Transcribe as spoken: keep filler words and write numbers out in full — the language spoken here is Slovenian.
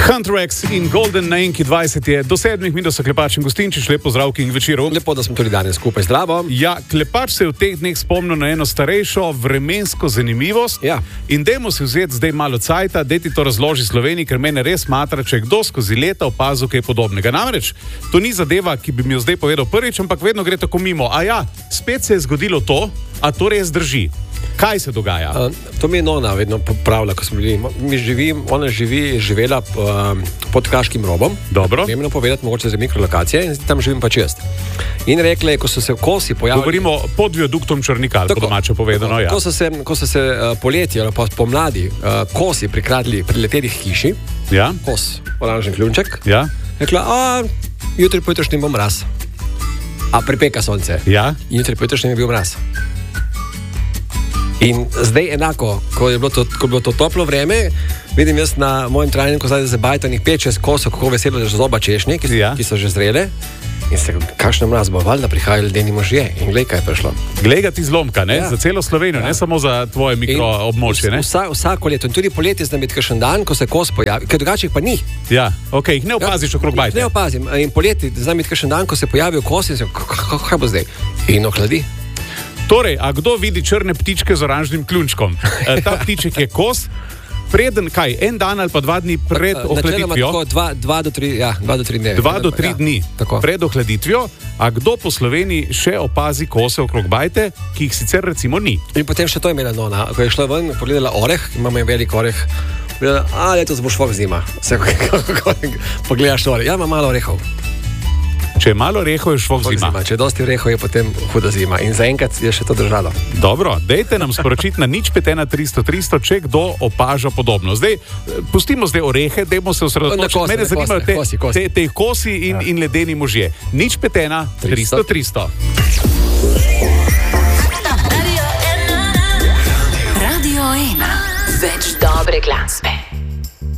Huntrax in Golden na Enki dvajset je do sedmih minut so Klepač in Gostinčič. Lep pozdrav in večeru. Lepo, da smo tudi danes skupaj. Zdravo. Ja, Klepač se je v teh dneh spomnil na eno starejšo vremensko zanimivost. Ja. In dajmo si vzeti zdaj malo cajta, da ti to razloži Sloveniji, ker mene res matra, če kdo skozi leta opazil kaj podobnega. Namreč, to ni zadeva, ki bi mi jo zdaj povedal prvič, ampak vedno gre tako mimo. A ja, spet se je zgodilo to, a to res drži. Kaj se dogaja? Uh, to mi je Nona vedno popravila, ko smo bili. Mi živim, ona živi, živela uh, pod Kraškim robom. Dobro. Vemno povedati, mogoče za mikrolokacije, in tam živim pa čest. In rekla je, ko so se kosi pojavili... Govorimo pod viaduktom Črnikal, po domače povedano, ja. Ko so se, ko so se uh, poleti ali pa pomladi uh, kosi prikradli prileteli k hiši, ja. Kos, oranžen kljunček, ja. Rekla, a jutri pojutrišnji bo mraz. A pripeka sonce. Ja. In jutri pojutrišnji je bil mraz. In zdaj enako, ko je bilo to, ko je bilo to toplo vreme, vidim jaz na mojem trajniku zdaj za bajtanih pet šest kosov, kako veselo, da že zoba češnje, ki, ja. ki so že zrele. In se kakšno mraz bo, valjda prihajajo ljudeni možje. In glej, kaj je prišlo. Glej ga ti zlomka, ne? Ja. Za celo Slovenijo, ja. Ne samo za tvoje mikroobmočje, ne? Vsa, vsako leto. In tudi poleti znam biti kakšen dan, ko se kos pojavi, ker drugače pa ni. Ja, ok, jih ne opaziš okrog bajte. Ne opazim. In poleti znam biti kakšen dan, ko se pojavijo kosi in se, kaj bo zdaj? In ohladi. Torej, a kdo vidi črne ptičke z oranžnim kljunčkom? E, ta ptiček je kos, preden, kaj, en dan ali pa dva dni pred ohladitvijo? Tako, dva, dva do tri, ja, dva do tri dneve. Dva do tri ja, dni tako. Pred ohladitvijo, a kdo po Sloveniji še opazi kose okrog bajte, ki jih sicer recimo ni? In potem še to je imela Nona, ko je šla ven, pogledala oreh, imamo en velik oreh, pogledala, a letos bo švok zima. Se, pogledaš oreh, ja, ima malo orehov. Če je malo orehov, je švok zima. zima. Če je dosti orehov, je potem huda zima. In zaenkrat je še to držalo. Dobro, dejte nam sporočiti na nič pet ena tristo tristo, če kdo opaža podobno. Zdaj, pustimo zdaj orehe, dajmo se osredotočiti. Mene zanimajo te kosi, kosi. Te, te kosi in, ja. in ledeni možje. nič pet ena tristo tristo. Radio ena. Več dobre glasbe.